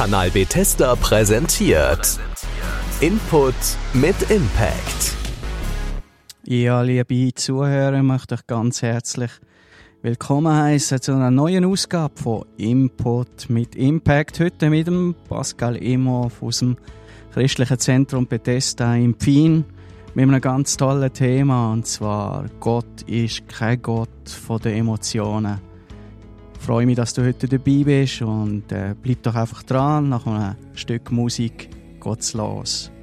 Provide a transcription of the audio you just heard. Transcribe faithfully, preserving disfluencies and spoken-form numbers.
Kanal Bethesda präsentiert Input mit Impact. Ja, liebe Zuhörer, möchte ich ganz herzlich willkommen heißen zu einer neuen Ausgabe von Input mit Impact. Heute mit dem Pascal Imhoff aus dem Christlichen Zentrum Bethesda in Pfien mit einem ganz tollen Thema, und zwar Gott ist kein Gott von den Emotionen. Ich freue mich, dass du heute dabei bist und äh, bleib doch einfach dran. Nach einem Stück Musik geht's los.